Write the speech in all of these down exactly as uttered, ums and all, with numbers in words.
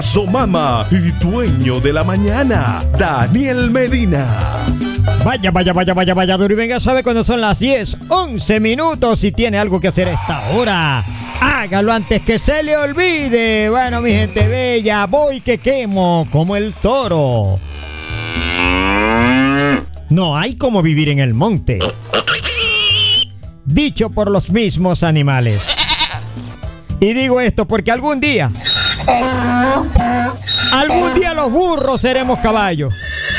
Somama y dueño de la mañana, Daniel Medina. Vaya, vaya, vaya, vaya, vaya, duro y venga, sabe cuando son las diez, once minutos. Si tiene algo que hacer a esta hora, hágalo antes que se le olvide. Bueno, mi gente bella, voy que quemo como el toro. No hay como vivir en el monte. Dicho por los mismos animales. Y digo esto porque algún día, algún día los burros seremos caballos.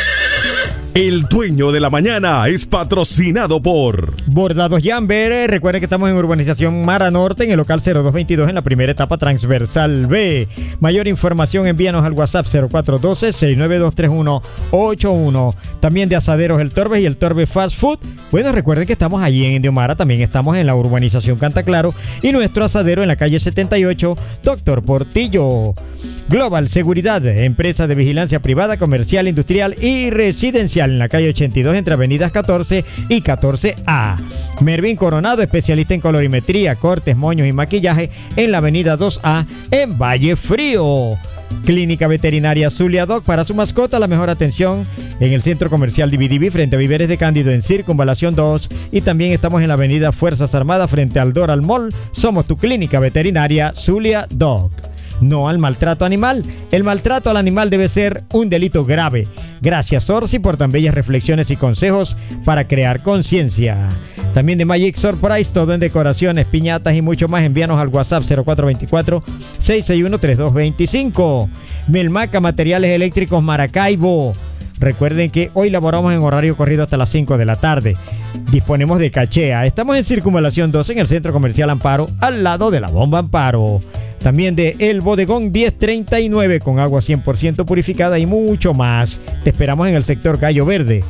El dueño de la mañana es patrocinado por Bordados Jamber. Recuerden que estamos en Urbanización Mara Norte, en el local cero dos veintidós, en la primera etapa transversal B. Mayor información, envíanos al WhatsApp cero cuatro uno dos, seis nueve dos, tres uno ocho uno. También de Asaderos El Torbe y El Torbe Fast Food. Bueno, recuerden que estamos allí en Indiomara, también estamos en la Urbanización Cantaclaro y nuestro asadero en la calle setenta y ocho, Doctor Portillo. Global Seguridad, empresa de vigilancia privada, comercial, industrial y residencial, en la calle ochenta y dos entre avenidas catorce y catorce A. Mervin Coronado, especialista en colorimetría, cortes, moños y maquillaje, en la avenida dos A en Valle Frío. Clínica Veterinaria Zulia Doc, para su mascota la mejor atención en el Centro Comercial D V D B frente a Viveres de Cándido en Circunvalación dos, y también estamos en la avenida Fuerzas Armadas frente al Doral Mall. Somos tu Clínica Veterinaria Zulia Doc. No al maltrato animal. El maltrato al animal debe ser un delito grave. Gracias, Orsi, por tan bellas reflexiones y consejos para crear conciencia. También de Magic Surprise, todo en decoraciones, piñatas y mucho más. Envíanos al WhatsApp cero cuatro dos cuatro, seis seis uno, tres dos dos cinco. Melmaca Materiales Eléctricos Maracaibo. Recuerden que hoy laboramos en horario corrido hasta las cinco de la tarde. Disponemos de cachea. Estamos en Circunvalación dos, en el Centro Comercial Amparo, al lado de la Bomba Amparo. También de El Bodegón diez treinta y nueve, con agua cien por ciento purificada y mucho más. Te esperamos en el sector Gallo Verde.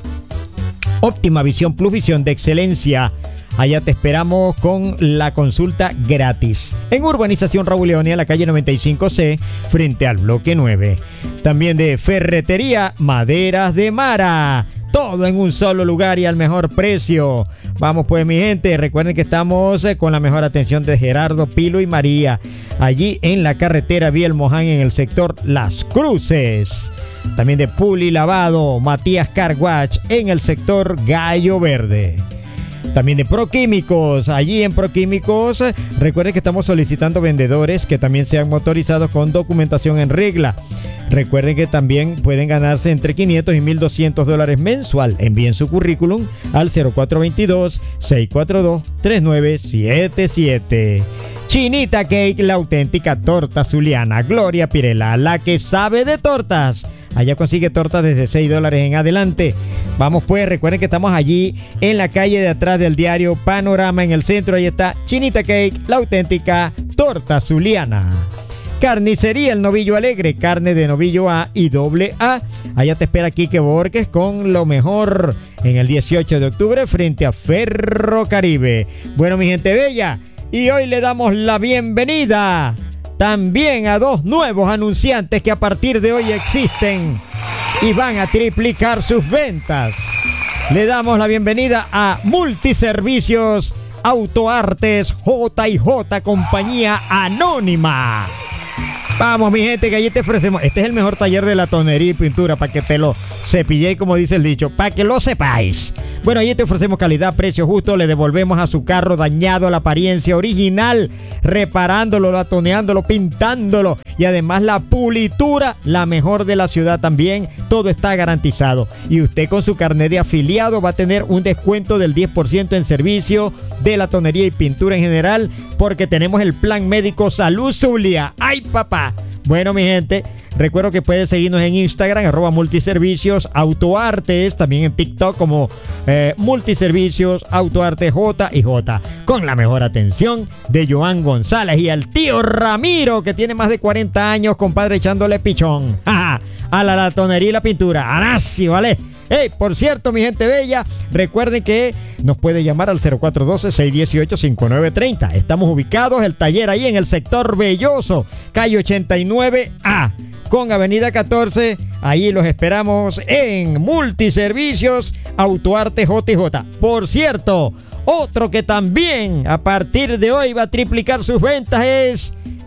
Óptima Visión Plus, visión de excelencia. Allá te esperamos con la consulta gratis. En Urbanización Raúl Leoni, a la calle noventa y cinco C, frente al bloque nueve. También de Ferretería Maderas de Mara. Todo en un solo lugar y al mejor precio. Vamos pues, mi gente, recuerden que estamos con la mejor atención de Gerardo, Pilo y María, allí en la carretera Viel Moján, en el sector Las Cruces. También de Puli Lavado, Matías Car Wash, en el sector Gallo Verde. También de Proquímicos, allí en Proquímicos, recuerden que estamos solicitando vendedores que también sean motorizados con documentación en regla. Recuerden que también pueden ganarse entre quinientos y mil doscientos dólares mensual. Envíen su currículum al cero cuatro dos dos, seis cuatro dos, tres nueve siete siete. Chinita Cake, la auténtica torta zuliana. Gloria Pirela, la que sabe de tortas. Allá consigue tortas desde seis dólares en adelante. Vamos pues, recuerden que estamos allí en la calle de atrás del diario Panorama, en el centro. Ahí está Chinita Cake, la auténtica torta zuliana. Carnicería El Novillo Alegre, carne de novillo A y doble A. Allá te espera Quique Borges con lo mejor en el dieciocho de octubre frente a Ferrocaribe. Bueno, mi gente bella, y hoy le damos la bienvenida también a dos nuevos anunciantes que a partir de hoy existen y van a triplicar sus ventas. Le damos la bienvenida a Multiservicios Autoartes J y J, compañía anónima. Vamos, mi gente, que allí te ofrecemos. Este es el mejor taller de latonería y pintura, para que te lo cepilléis, como dice el dicho, para que lo sepáis. Bueno, allí te ofrecemos calidad, precio justo. Le devolvemos a su carro dañado la apariencia original, reparándolo, latoneándolo, pintándolo, y además la pulitura, la mejor de la ciudad también. Todo está garantizado. Y usted con su carnet de afiliado va a tener un descuento del diez por ciento en servicio de latonería y pintura en general, porque tenemos el plan médico Salud Zulia. ¡Ay, papá! Bueno, mi gente, recuerdo que puedes seguirnos en Instagram, arroba Multiservicios Autoartes, también en TikTok como eh, Multiservicios Autoartes J y J, con la mejor atención de Joan González y al tío Ramiro, que tiene más de cuarenta años, compadre, echándole pichón ¡ja! A la latonería y la pintura. ¡Anasi, vale! Hey, por cierto, mi gente bella, recuerden que nos puede llamar al cero cuatro uno dos, seis uno ocho, cinco nueve tres cero. Estamos ubicados, el taller ahí en el sector Belloso, calle ochenta y nueve A, con avenida catorce. Ahí los esperamos en Multiservicios Autoarte J y J. Por cierto, otro que también a partir de hoy va a triplicar sus ventas es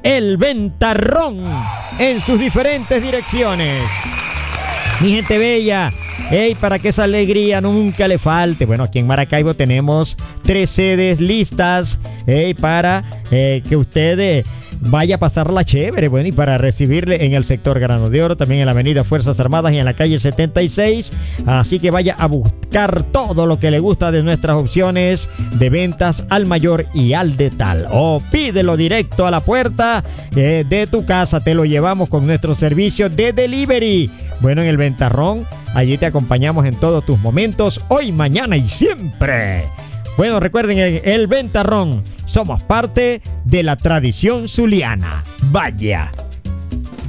El Ventarrón en sus diferentes direcciones. Mi gente bella, hey, para que esa alegría nunca le falte. Bueno, aquí en Maracaibo tenemos tres sedes listas, hey, para eh, que usted eh, vaya a pasarla chévere. Bueno, y para recibirle en el sector Grano de Oro, también en la avenida Fuerzas Armadas y en la calle setenta y seis. Así que vaya a buscar todo lo que le gusta de nuestras opciones de ventas al mayor y al detal. O pídelo directo a la puerta eh, de tu casa. Te lo llevamos con nuestro servicio de delivery. Bueno, en el Ventarrón, allí te acompañamos en todos tus momentos, hoy, mañana y siempre. Bueno, recuerden, el, el Ventarrón, somos parte de la tradición zuliana. Vaya.